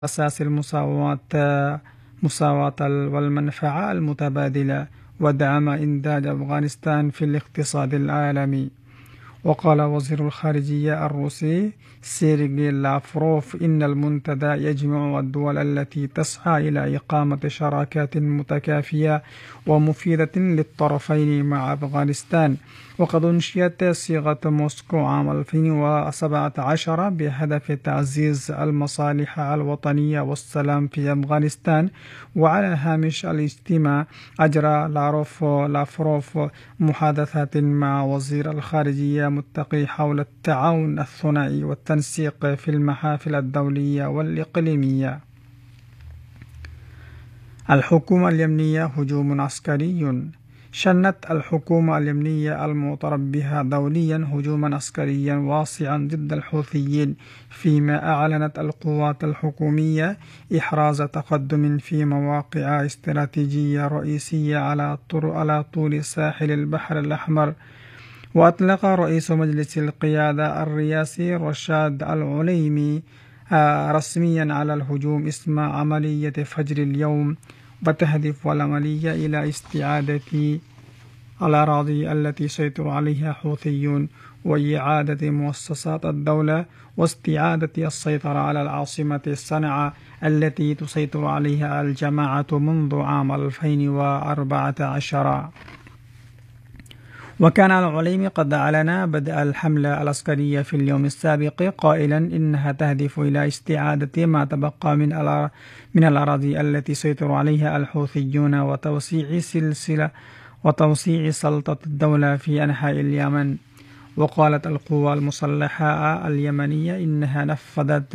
أساس مساواة والمنفعة المتبادلة، ودعم إنتاج أفغانستان في الاقتصاد العالمي. وقال وزير الخارجية الروسي سيرجي لافروف إن المنتدى يجمع الدول التي تسعى إلى إقامة شراكات متكافية ومفيدة للطرفين مع أفغانستان. وقد أنشئت صيغة موسكو عام 2017 بهدف تعزيز المصالح الوطنية والسلام في أفغانستان. وعلى هامش الاجتماع أجرى لافروف محادثات مع وزير الخارجية متقي حول التعاون الثنائي والتنسيق في المحافل الدولية والإقليمية. الحكومة اليمنية هجوم عسكري. شنت الحكومة اليمنية المعترف بها دوليا هجوما عسكريا واسعا ضد الحوثيين، فيما أعلنت القوات الحكومية إحراز تقدم في مواقع استراتيجية رئيسية على طول ساحل البحر الأحمر. وأطلق رئيس مجلس القيادة الرئاسي رشاد العليمي رسميا على الهجوم اسم عملية فجر اليوم، وتهدف العملية إلى استعادة الأراضي التي سيطر عليها حوثيون، وإعادة مؤسسات الدولة، واستعادة السيطرة على العاصمة صنعاء التي تسيطر عليها الجماعة منذ عام 2014. وكان العليمي قد أعلن بدء الحملة العسكرية في اليوم السابق، قائلا إنها تهدف إلى استعادة ما تبقى من الأراضي التي سيطر عليها الحوثيون، وتوسيع سلطة الدولة في أنحاء اليمن. وقالت القوى المسلحة اليمنية إنها نفذت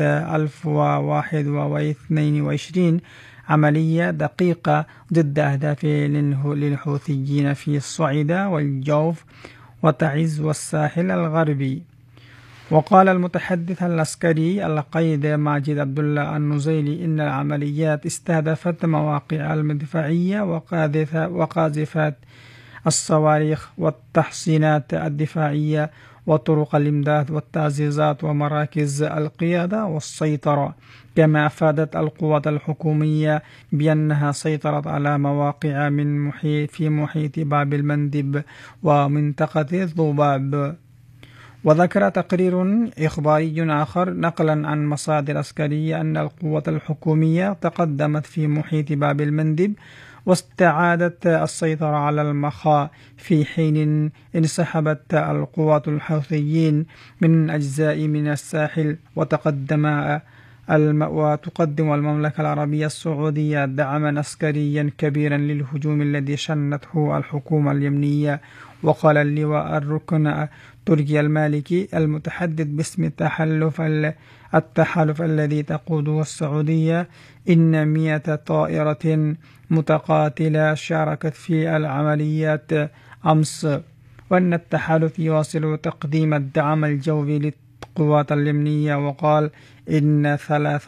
1022 عملية دقيقة ضد أهداف للحوثيين في الصعيدة والجوف وتعز والساحل الغربي. وقال المتحدث العسكري القائد ماجد عبد الله النزيلي إن العمليات استهدفت مواقع المدفعية وقاذفات الصواريخ والتحصينات الدفاعية وطرق الإمداد والتعزيزات ومراكز القيادة والسيطرة. كما أفادت القوات الحكومية بأنها سيطرت على مواقع في محيط باب المندب ومنطقة الضباب. وذكر تقرير إخباري آخر نقلا عن مصادر عسكرية أن القوات الحكومية تقدمت في محيط باب المندب واستعادت السيطرة على المخا، في حين انسحبت القوات الحوثيين من أجزاء من الساحل. وتقدم المملكة العربية السعودية دعما عسكريا كبيرا للهجوم الذي شنته الحكومة اليمنية. وقال اللواء الركن تركي المالكي المتحدث باسم التحالف الذي تقوده السعودية إن 100 طائرة متقاتلة شاركت في العمليات أمس، وأن التحالف يواصل تقديم الدعم الجوي للقوات اليمنية. وقال إن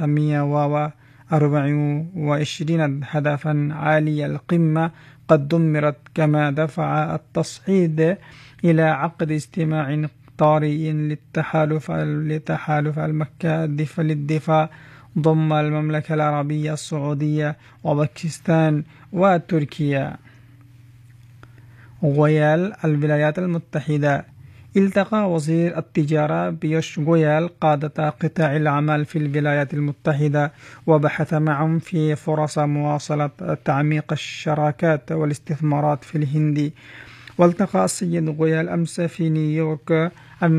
324 هدفا عالي القمة قد دمرت، كما دفع التصعيد إلى عقد اجتماع طارئ لتحالف المكة للدفاع ضم المملكة العربية السعودية وباكستان وتركيا. غويال الولايات المتحدة. التقى وزير التجارة بيوش غويال قادة قطاع الأعمال في الولايات المتحدة، وبحث معهم في فرص مواصلة تعميق الشراكات والاستثمارات في الهند. والتقى السيد غويال أمس في نيويورك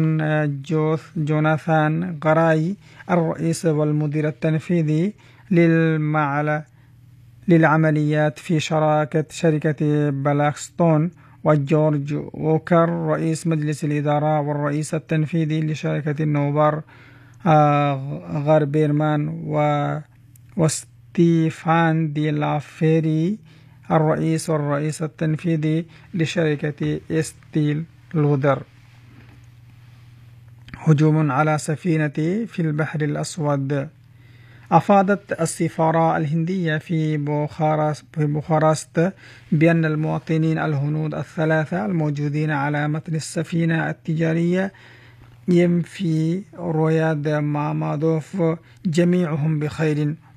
جوناثان غراي الرئيس والمدير التنفيذي للعمليات في شركة بلاكستون، وجورج ووكر رئيس مجلس الإدارة والرئيس التنفيذي لشركة نوبار غاربيرمان، وستيفان دي لافيري الرئيس والرئيس التنفيذي لشركة استيل لودر. هجوم على سفينة في البحر الأسود. أفادت السفارة الهندية في بوخارست بأن المواطنين الهنود الثلاثة الموجودين على متن السفينة التجارية يم في روياد مامادوف جميعهم بخير